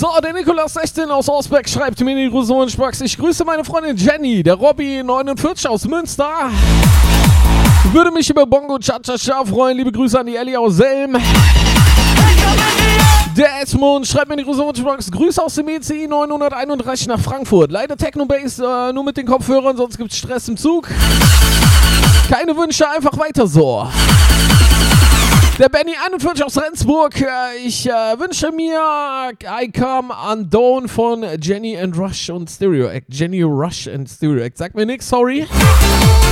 So, der Nikolas 16 aus Osbeck schreibt mir in die Grüße. Ich grüße meine Freundin Jenny, der Robby 49 aus Münster. Würde mich über Bongo Cha-Cha-Cha freuen. Liebe Grüße an die Ellie aus Selm. Der Edmund schreibt mir in die Grüße. Grüße aus dem ECI 931 nach Frankfurt. Leider Technobase nur mit den Kopfhörern, sonst gibt es Stress im Zug. Keine Wünsche, einfach weiter so. Der Benny 41 aus Rendsburg. Ich wünsche mir I Come Undone von Jenny and Rush und Stereo Act. Jenny Rush and Stereo Act. Sagt mir nix, sorry.